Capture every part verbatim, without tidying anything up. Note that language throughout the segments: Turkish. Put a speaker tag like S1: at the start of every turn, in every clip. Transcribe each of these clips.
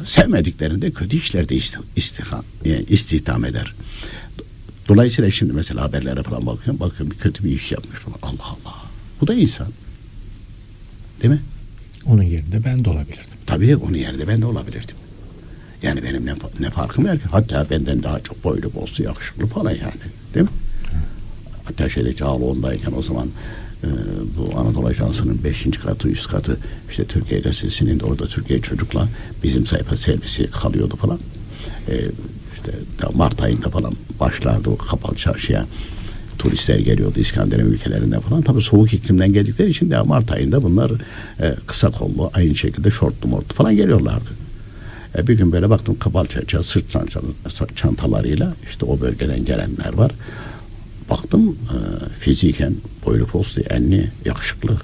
S1: sevmediklerinde kötü işlerde istihdam, yani istihdam eder. Dolayısıyla şimdi mesela haberlere falan bakıyorum, bakıyorum bir kötü bir iş yapmış falan. Allah Allah. Bu da insan. Değil mi?
S2: Onun yerinde ben de olabilirdim.
S1: Tabii onun yerinde ben de olabilirdim. Yani benim ne, ne farkım var ki? Hatta benden daha çok boylu, boslu, yakışıklı falan yani. Değil mi? Hı. Hatta şeyde Cağaloğlu'ndayken o zaman e, bu Anadolu Ajansı'nın beşinci katı, üst katı işte Türkiye Gazetesi'nin de orada Türkiye Çocuk'la bizim sayfa servisi kalıyordu falan. E, işte Mart ayında falan başlardı o kapalı çarşıya. Turistler geliyordu İskandinav ülkelerinden falan. Tabii soğuk iklimden geldikleri için de Mart ayında bunlar e, kısa kollu, aynı şekilde şortlu mortlu falan geliyorlardı. E, bir gün böyle baktım kapalı çarşıya sırt çantalarıyla işte o bölgeden gelenler var. Baktım e, fiziken boylu poslu, enli, yakışıklı.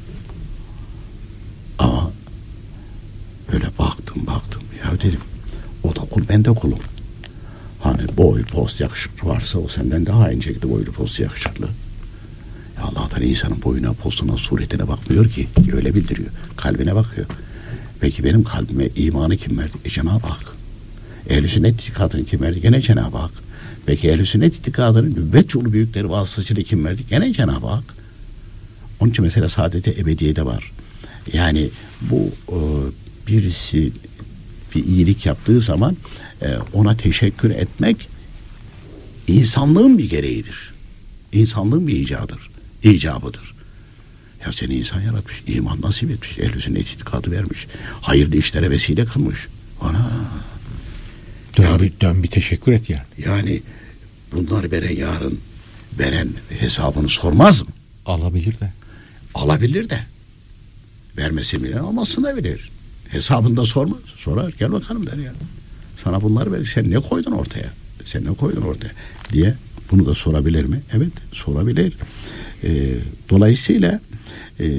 S1: Ama böyle baktım baktım ya dedim o da kul, ben de kulum. Hani boy, post, yakışıklı varsa o senden daha aynı şekilde boylu, post, yakışıklı. Ya Allah Teala insanın boyuna, postuna, suretine bakmıyor ki. Öyle bildiriyor. Kalbine bakıyor. Peki benim kalbime imanı kim verdi? E Cenab-ı Hak. Ehl-i Sünnet itikadını kim verdi? Gene Cenab-ı Hak. Peki Ehl-i Sünnet itikadının nübüvvet yolu büyükleri vasıtasıyla kim verdi? Gene Cenab-ı Hak. Onun için mesela saadete ebediyede var. Yani bu e, birisi bir iyilik yaptığı zaman ona teşekkür etmek insanlığın bir gereğidir. İnsanlığın bir icadır. İcabıdır. Ya seni insan yaratmış, iman nasip etmiş, ehl-i sünnet itikadı vermiş, hayırlı işlere vesile kılmış. Ana.
S2: Dön, yani, bir, dön bir teşekkür et yani.
S1: Yani bunları veren yarın veren hesabını sormaz mı?
S2: Alabilir de.
S1: Alabilir de. Vermesi bile almasını da bilir. Hesabını da sormaz. Sorar, gel bakalım der ya. Sana bunları ver. Sen ne koydun ortaya? Sen ne koydun ortaya? Diye bunu da sorabilir mi? Evet, sorabilir. E, dolayısıyla e,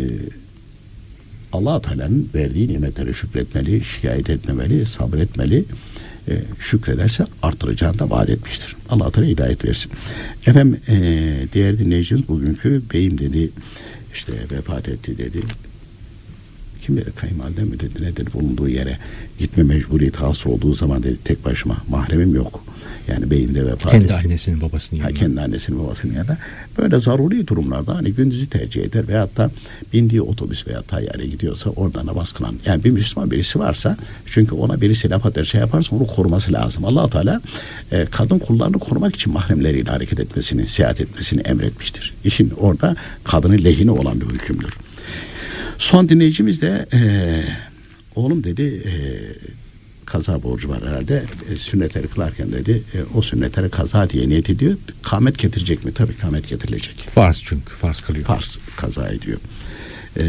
S1: Allah-u Teala'nın verdiği nimetlere şükretmeli, şikayet etmemeli, sabretmeli. E, şükrederse artıracağını da vaat etmiştir. Allah-u Teala hidayet versin. Efendim e, diğer dinleyicimiz bugünkü beyim dedi işte vefat etti dedi. Kim dedi? Kayınvalide mi dedi? Ne dedi? Bulunduğu yere gitme mecburiyeti hasıl olduğu zaman dedi tek başıma. Mahremim yok. Yani beyim de vefat
S2: kendi
S1: etti.
S2: annesinin babasının yanında.
S1: Ha, kendi annesinin babasının yanında. Böyle zaruri durumlarda hani gündüzü tercih eder veyahut da bindiği otobüs veya tayyare gidiyorsa oradan namaz kılan. Yani bir Müslüman birisi varsa çünkü ona birisi laf eder şey yaparsa onu koruması lazım. Allah-u Teala e, kadın kullarını korumak için mahremleriyle hareket etmesini, seyahat etmesini emretmiştir. İşin orada kadının lehine olan bir hükümdür. Son dinleyicimiz de e, oğlum dedi e, kaza borcu var herhalde. E, sünnetleri kılarken dedi e, o sünnetleri kaza diye niyet ediyor. Kâmet getirecek mi? Tabii kâmet getirilecek.
S2: Farz çünkü. Farz kılıyor.
S1: Farz kaza ediyor. E,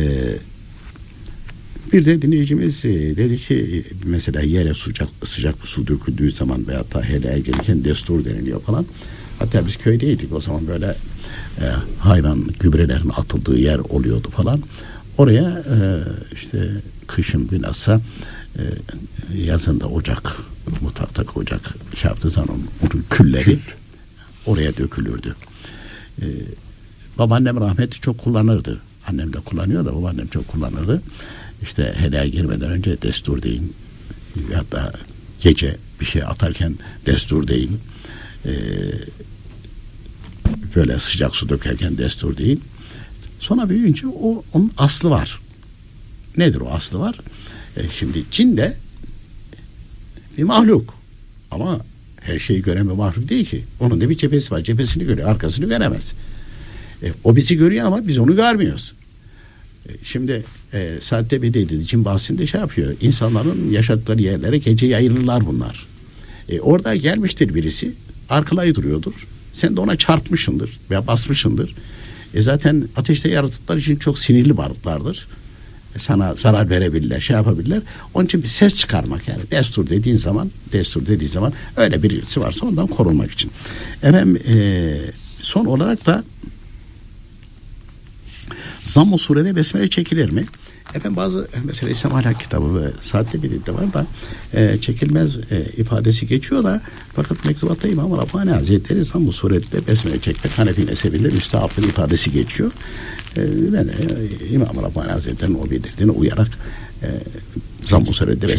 S1: bir de dinleyicimiz e, dedi ki mesela yere sıcak sıcak bir su döküldüğü zaman veyahut da helaya gelirken destur deniliyor falan. Hatta biz köydeydik o zaman böyle e, hayvan gübrelerin atıldığı yer oluyordu falan. Oraya e, işte kışın bilhassa e, yazın da ocak, mutfaktaki ocak şey yaptığı zaman onun, onun külleri Kül. oraya dökülürdü. E, babaannem rahmetli çok kullanırdı. Annem de kullanıyor da babaannem çok kullanırdı. İşte helaya girmeden önce destur deyin. Ya da gece bir şey atarken destur deyin. E, böyle sıcak su dökerken destur deyin. Sonra büyüyünce o onun aslı var. Nedir o aslı var? E şimdi cin de bir mahluk. Ama her şeyi gören bir mahluk değil ki. Onun da bir cephesi var. Cephesini görüyor. Arkasını göremez. E, o bizi görüyor ama biz onu görmüyoruz. E, şimdi e, Saatte bir dedi. Cin bahsinde şey yapıyor. İnsanların yaşadıkları yerlere gece yayılırlar bunlar. E, orada gelmiştir birisi. Arkalayı duruyordur. Sen de ona çarpmışsındır veya basmışsındır. E zaten ateşte yaratıklar için çok sinirli varlıklardır. E sana zarar verebilirler, şey yapabilirler. Onun için bir ses çıkarmak yani. Destur dediğin zaman, destur dediği zaman öyle birisi varsa ondan korunmak için. Efendim e, son olarak da Zamm-ı Sure'de besmele çekilir mi? Efendim bazı mesela İslam Ahlak kitabı ve Saatte bir de var da e, çekilmez e, ifadesi geçiyor da fakat mektubatta İmam Rabbani Hazretleri Zamm-ı Sure'de besmele çekmek Hanefi mezhebinde müstehaplık ifadesi geçiyor. E, ben e, İmam Rabbani Hazretleri'nin o bildirdiğine uyarak e, Zamm-ı Sure'de